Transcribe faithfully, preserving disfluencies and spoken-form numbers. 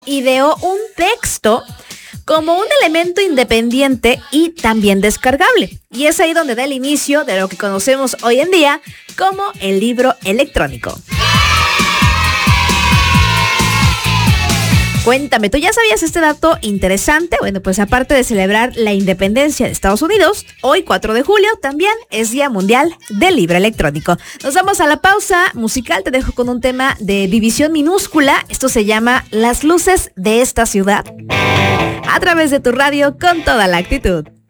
ideó un texto como un elemento independiente y también descargable. Y es ahí donde da el inicio de lo que conocemos hoy en día como el libro electrónico. Cuéntame, ¿tú ya sabías este dato interesante? Bueno, pues aparte de celebrar la independencia de Estados Unidos, hoy cuatro de julio también es Día Mundial del Libro Electrónico. Nos vamos a la pausa musical, te dejo con un tema de División Minúscula. Esto se llama Las luces de esta ciudad. A través de tu radio con toda la actitud.